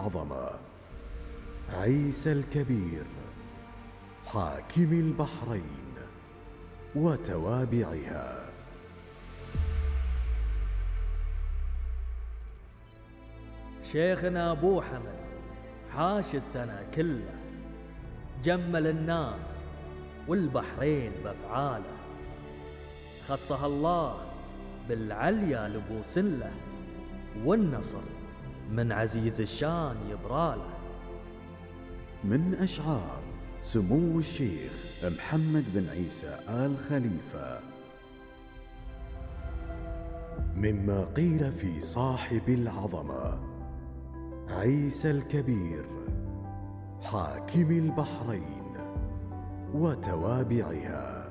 العظمة عيسى الكبير حاكم البحرين وتوابعها. شيخنا أبو حمد حاش الثنا كله، جمل الناس والبحرين بأفعاله، خصها الله بالعليا لبوسله، والنصر من عزيز الشان يبراله. من أشعار سمو الشيخ محمد بن عيسى آل خليفة. مما قيل في صاحب العظمة عيسى الكبير حاكم البحرين وتوابعها.